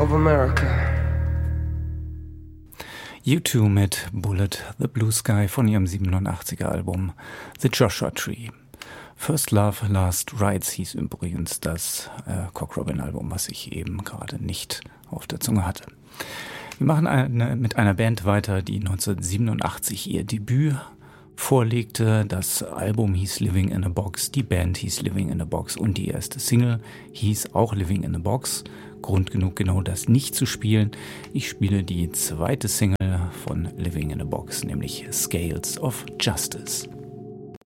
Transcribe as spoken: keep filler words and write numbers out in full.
of America. U zwei mit Bullet the Blue Sky von ihrem siebenundachtziger Album The Joshua Tree. First Love, Last Rides hieß übrigens das äh, Cock Robin Album, was ich eben gerade nicht auf der Zunge hatte. Wir machen eine, mit einer Band weiter, die neunzehnhundertsiebenundachtzig ihr Debüt vorlegte. Das Album hieß Living in a Box, die Band hieß Living in a Box und die erste Single hieß auch Living in a Box. Grund genug, genau das nicht zu spielen. Ich spiele die zweite Single von Living in a Box, nämlich Scales of Justice.